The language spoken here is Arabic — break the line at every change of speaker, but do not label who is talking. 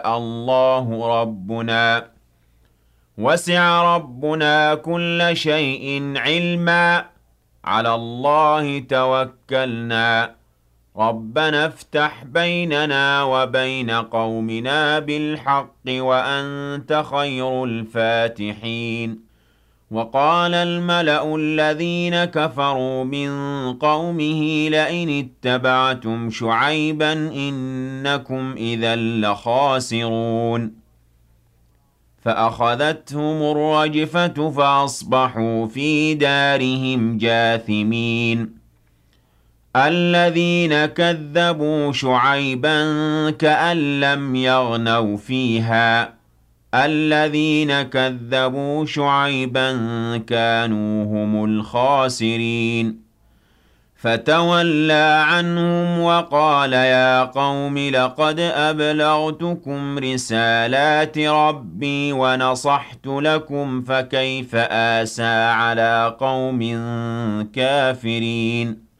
الله ربنا وسع ربنا كل شيء علما على الله توكلنا ربنا افتح بيننا وبين قومنا بالحق وأنت خير الفاتحين وقال الملأ الذين كفروا من قومه لئن اتبعتم شعيبا إنكم إذا لخاسرون فأخذتهم الرجفة فأصبحوا في دارهم جاثمين الذين كذبوا شعيبا كأن لم يغنوا فيها الذين كذبوا شعيبا كانوا هم الخاسرين فتولى عنهم وقال يا قوم لقد أبلغتكم رسالات ربي ونصحت لكم فكيف آسى على قوم كافرين